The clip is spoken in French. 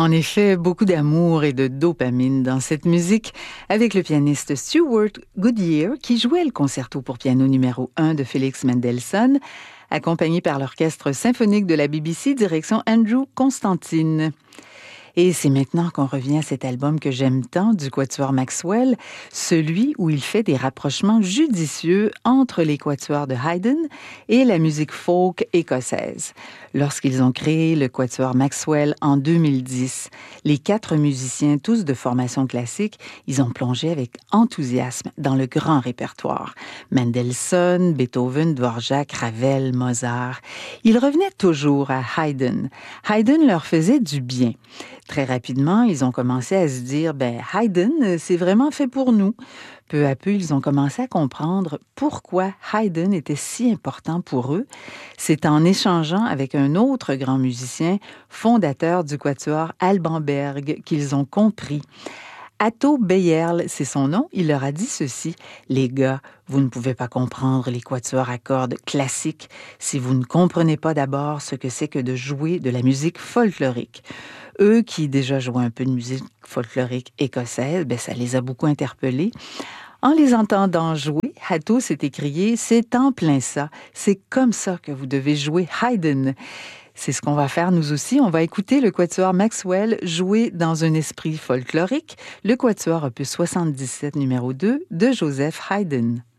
En effet, beaucoup d'amour et de dopamine dans cette musique avec le pianiste Stewart Goodyear qui jouait le concerto pour piano numéro 1 de Félix Mendelssohn, accompagné par l'Orchestre symphonique de la BBC direction Andrew Constantine. Et c'est maintenant qu'on revient à cet album que j'aime tant du quatuor Maxwell, celui où il fait des rapprochements judicieux entre les quatuors de Haydn et la musique folk écossaise. Lorsqu'ils ont créé le quatuor Maxwell en 2010, les 4 musiciens, tous de formation classique, ils ont plongé avec enthousiasme dans le grand répertoire. Mendelssohn, Beethoven, Dvorak, Ravel, Mozart. Ils revenaient toujours à Haydn. Haydn leur faisait du bien. Très rapidement, ils ont commencé à se dire « Haydn, c'est vraiment fait pour nous ». Peu à peu, ils ont commencé à comprendre pourquoi Haydn était si important pour eux. C'est en échangeant avec un autre grand musicien, fondateur du quatuor Alban Berg, qu'ils ont compris. Atto Beyerle, c'est son nom, il leur a dit ceci: « Les gars, vous ne pouvez pas comprendre les quatuors à cordes classiques si vous ne comprenez pas d'abord ce que c'est que de jouer de la musique folklorique. » Eux qui déjà jouaient un peu de musique folklorique écossaise, ça les a beaucoup interpellés. En les entendant jouer, Atto s'est écrié « C'est en plein ça, c'est comme ça que vous devez jouer Haydn ». C'est ce qu'on va faire nous aussi. On va écouter le quatuor Maxwell jouer dans un esprit folklorique, le quatuor opus 77 numéro 2 de Joseph Haydn.